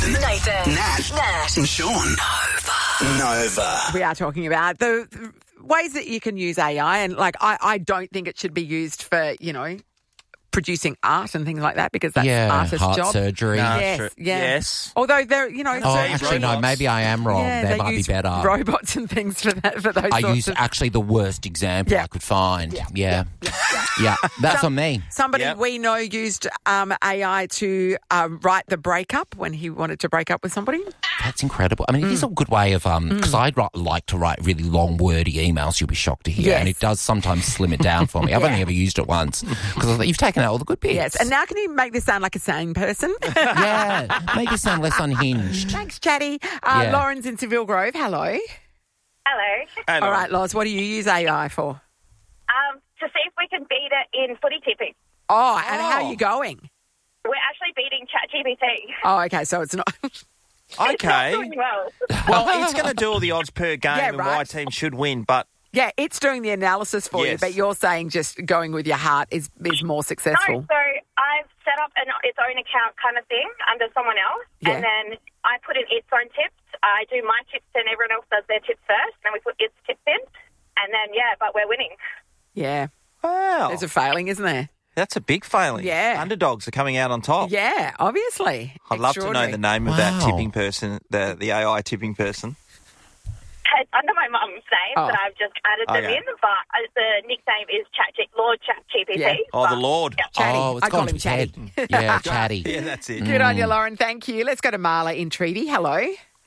Nathan. Nat. And Sean. Nova. We are talking about the ways that you can use AI, and I don't think it should be used for, producing art and things like that, because that's artist's heart job. surgery. Yes. Although they're, actually, no, maybe I am wrong. There might be better. Robots and things for that. For those. I use actually the worst example I could find. Yeah. That's on me. Somebody we know used AI to write the breakup when he wanted to break up with somebody. That's incredible. I mean, it is a good way of because I'd like to write really long, wordy emails. You'll be shocked to hear, and it does sometimes slim it down for me. I've only ever used it once because you've taken out all the good bits. Yes, and now can you make this sound like a sane person? Make it sound less unhinged. Thanks, Chatty. Lauren's in Seville Grove. Hello. Hello. All right, Loz, what do you use AI for? To see if we can beat it in footy tipping. Oh, and how are you going? We're actually beating ChatGPT. Oh, okay, so it's not... Okay. It's not doing well. Well, it's going to do all the odds per game and right. why teams should win, but... Yeah, it's doing the analysis for you, but you're saying just going with your heart is more successful. No, so I've set up its own account kind of thing under someone else, and then I put in its own tips. I do my tips, and everyone else does their tips first, and then we put its tips in, and then, but we're winning. Yeah. Wow. There's a failing, isn't there? That's a big failing. Yeah. Underdogs are coming out on top. Yeah, obviously. I'd love to know the name of that tipping person, the AI tipping person. It's under my mum's name, but I've just added them in. But the nickname is Lord ChatGPT. Yeah. Oh, the Lord. Yeah. Chatty. Oh, it's I call gone him to Chatty. Yeah, Chatty. Yeah, that's it. Good on you, Lauren. Thank you. Let's go to Marla in Treaty. Hello.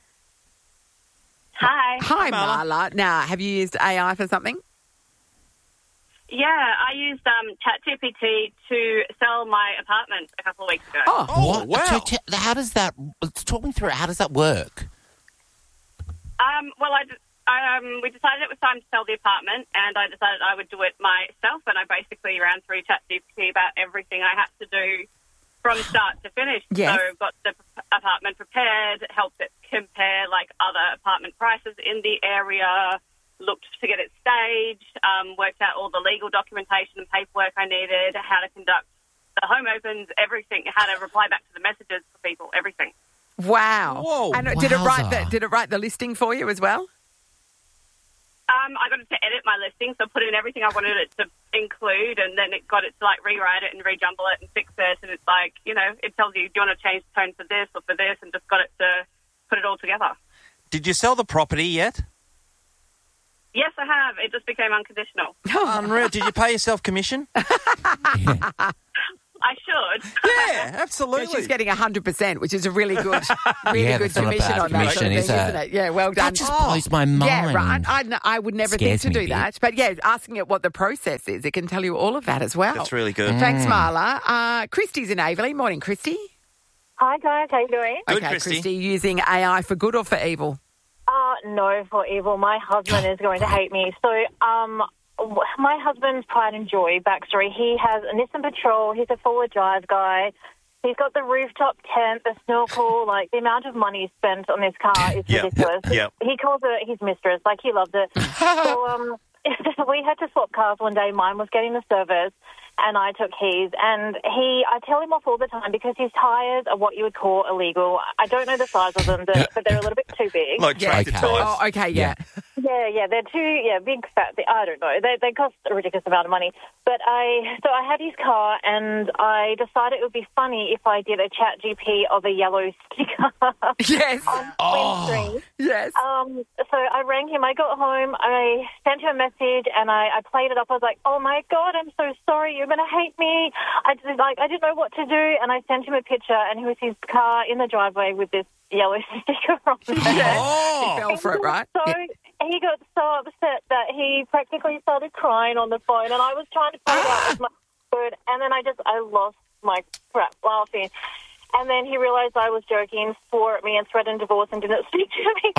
Hi. Marla. Now, have you used AI for something? Yeah, I used ChatGPT to sell my apartment a couple of weeks ago. Oh, wow. So how does that... Talk me through it. How does that work? Well, we decided it was time to sell the apartment, and I decided I would do it myself, and I basically ran through ChatGPT about everything I had to do from start to finish. Yes. So got the apartment prepared, helped it compare other apartment prices in the area, looked to get it staged, worked out all the legal documentation and paperwork I needed, how to conduct the home opens, everything, how to reply back to the messages for people, everything. Wow. Whoa. And did it write the listing for you as well? I got it to edit my listing, so I put in everything I wanted it to include, and then it got it to rewrite it and rejumble it and fix it, and it's it tells you, do you want to change the tone for this or for this, and just got it to put it all together. Did you sell the property yet? Yes, I have. It just became unconditional. Unreal. Did you pay yourself commission? I should. Yeah, absolutely. So she's getting 100%, which is a really good, good that's not a commission bad on that commission, sort of thing, is it? isn't it? Yeah, well done. That just blows my mind. Yeah, right. I would never think Scares to me do a bit. that. But asking it what the process is, it can tell you all of that as well. That's really good. Thanks, Marla. Christy's in Averley. Morning, Christy. Hi, guys. How you doing? Good, Okay, Christy. Christy, using AI for good or for evil? No, for evil. My husband is going to hate me. So, my husband's pride and joy backstory. He has a Nissan Patrol. He's a forward drive guy. He's got the rooftop tent, the snorkel. The amount of money spent on this car is ridiculous. Yep. He calls it his mistress. He loves it. So we had to swap cars one day. Mine was getting the service, and I took his. And I tell him off all the time because his tyres are what you would call illegal. I don't know the size of them, but they're a little bit too big. Like tractor tyres. Oh, okay, yeah. Yeah, they're too big, fat. I don't know. They cost a ridiculous amount of money. But I had his car, and I decided it would be funny if I did a ChatGPT of a yellow sticker. Yes. On windscreen. Yes. So I rang him. I got home. I sent him a message, and I played it up. I was like, "Oh my God, I'm so sorry. You're going to hate me." I didn't know what to do, and I sent him a picture, and it was his car in the driveway with this yellow sticker on it. He fell for it, right? So he got so upset that he practically started crying on the phone, and I was trying to find out with my word, and then I lost my crap laughing. And then he realised I was joking, swore at me and threatened divorce and didn't speak to me.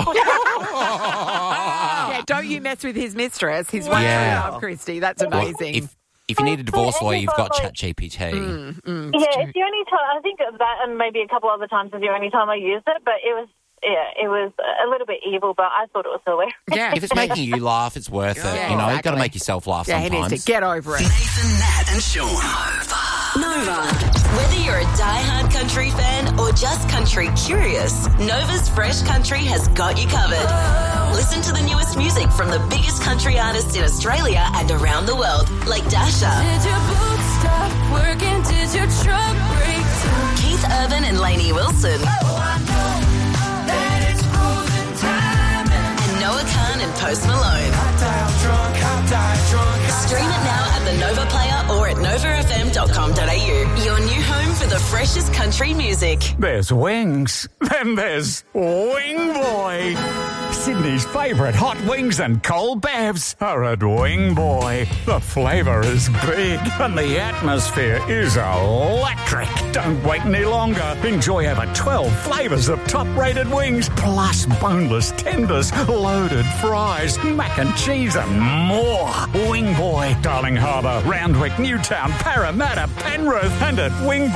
Yeah, don't you mess with his mistress. His one true love, Christy. That's amazing. If you need a divorce lawyer, you've got ChatGPT. It's the only time, I think that and maybe a couple other times is the only time I used it, but it was a little bit evil, but I thought it was hilarious. Yeah. If it's making you laugh, it's worth it. Yeah, You've got to exactly. make yourself laugh Yeah, sometimes. he needs to get over it. Nathan, Nat and Sean. Nova. Whether you're a diehard country fan or or just country curious, Nova's Fresh Country has got you covered. Listen to the newest music from the biggest country artists in Australia and around the world, like Dasha. Did your boots stop working? Did your truck break down? Keith Urban and Lainey Wilson. Oh, I know that it's cruising time. And Noah Khan and Post Malone. I die drunk, I die drunk. Stream it now at the Nova Player or at novafm.com.au. Your new home for the freshest country music. There's wings. Then there's Wing Boy. Sydney's favourite hot wings and cold bevs are at Wing Boy. The flavour is big and the atmosphere is electric. Don't wait any longer. Enjoy over 12 flavours of top-rated wings, plus boneless tenders, loaded fries, mac and cheese and more. Wing Boy, Darling Harbour, Roundwick, Newtown, Parramatta, Penrith and at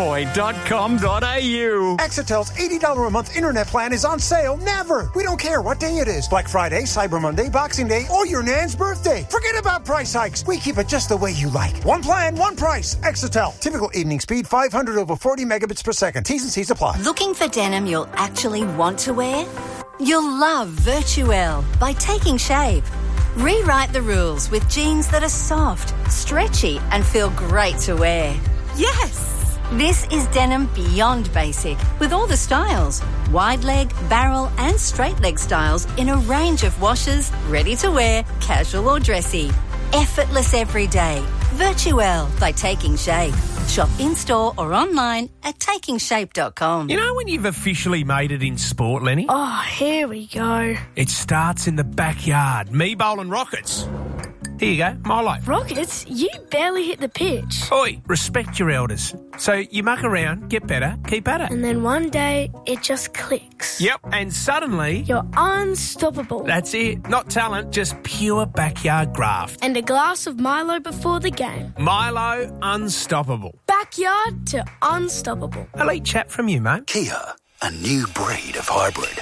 wingboy.com.au. Exetel's $80 a month internet plan is on sale never. We don't care what day it is. Black Friday, Cyber Monday, Boxing Day, or your nan's birthday. Forget about price hikes. We keep it just the way you like. One plan, one price. Exetel. Typical evening speed 500 over 40 megabits per second. T's and C's apply. Looking for denim you'll actually want to wear? You'll love Virtuelle by Taking Shape. Rewrite the rules with jeans that are soft, stretchy, and feel great to wear. Yes! This is denim beyond basic, with all the styles. Wide leg, barrel and straight leg styles in a range of washes, ready to wear, casual or dressy. Effortless every day. Virtuelle by Taking Shape. Shop in-store or online at takingshape.com. You know when you've officially made it in sport, Lenny? Oh, here we go. It starts in the backyard. Me bowling rockets. Here you go, Milo. Rockets? You barely hit the pitch. Oi, respect your elders. So you muck around, get better, keep at it. And then one day, it just clicks. Yep, and suddenly... You're unstoppable. That's it. Not talent, just pure backyard graft. And a glass of Milo before the game. Milo, unstoppable. Backyard to unstoppable. Elite chat from you, mate. Kia, a new breed of hybrid.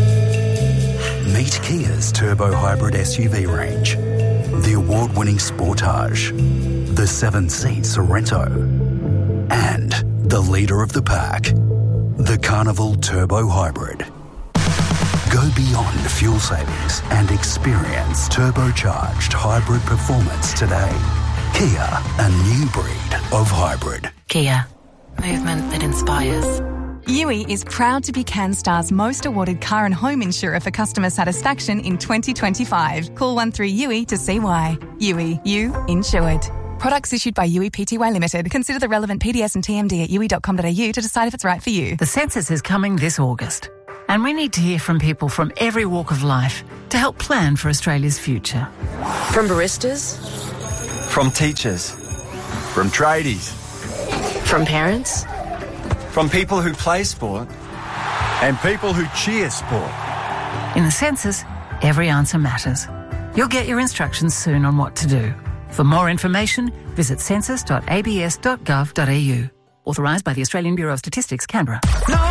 Meet Kia's turbo hybrid SUV range. The award-winning Sportage, the 7-seat Sorento, and the leader of the pack, the Carnival Turbo Hybrid. Go beyond fuel savings and experience turbocharged hybrid performance today. Kia, a new breed of hybrid. Kia, movement that inspires. Yui is proud to be CanStar's most awarded car and home insurer for customer satisfaction in 2025. Call 13-YUI to see why. Yui, you insured. Products issued by Yui Pty Limited. Consider the relevant PDS and TMD at yui.com.au to decide if it's right for you. The census is coming this August, and we need to hear from people from every walk of life to help plan for Australia's future. From baristas, from teachers, from tradies, from parents, from people who play sport and people who cheer sport. In the census, every answer matters. You'll get your instructions soon on what to do. For more information, visit census.abs.gov.au. Authorised by the Australian Bureau of Statistics, Canberra.